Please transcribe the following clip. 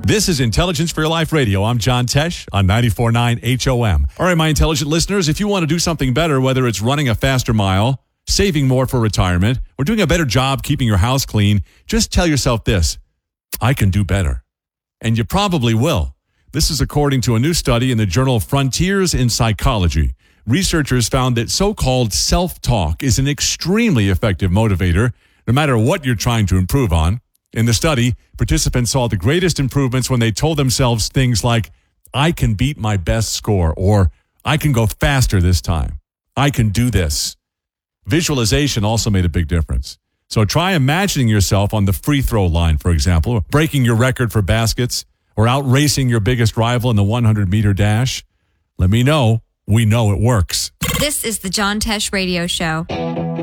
This is Intelligence for Your Life Radio. I'm John Tesh on 94.9 HOM. All right, my intelligent listeners, if you want to do something better, whether it's running a faster mile, saving more for retirement, or doing a better job keeping your house clean, just tell yourself this: I can do better. And you probably will. This is according to a new study in the journal Frontiers in Psychology. Researchers found that so-called self-talk is an extremely effective motivator, no matter what you're trying to improve on. In the study, participants saw the greatest improvements when they told themselves things like, I can beat my best score, or I can go faster this time. I can do this. Visualization also made a big difference. So try imagining yourself on the free throw line, for example, breaking your record for baskets, or out racing your biggest rival in the 100-meter dash. Let me know. We know it works. This is the John Tesh Radio Show.